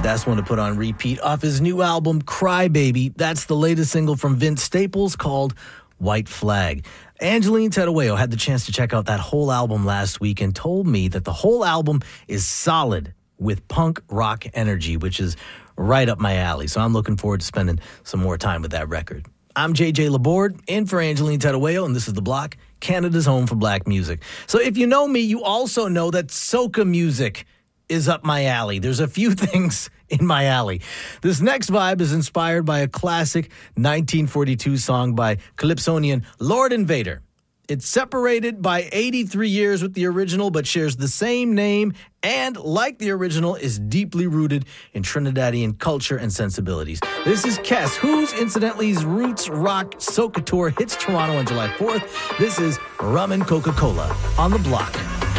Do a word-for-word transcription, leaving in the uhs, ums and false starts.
That's one to put on repeat off his new album, Cry Baby. That's the latest single from Vince Staples called White Flag. Angeline Tedaweo had the chance to check out that whole album last week and told me that the whole album is solid with punk rock energy, which is right up my alley. So I'm looking forward to spending some more time with that record. I'm J J Laborde, in for Angeline Tedaweo, and this is The Block, Canada's home for black music. So if you know me, you also know that soca music is up my alley. There's a few things in my alley. This next vibe is inspired by a classic nineteen forty-two song by Calypsonian Lord Invader. It's separated by eighty-three years with the original, but shares the same name and, like the original, is deeply rooted in Trinidadian culture and sensibilities. This is Kes, whose, incidentally's roots rock soca tour hits Toronto on July fourth. This is Rum and Coca-Cola on The Block.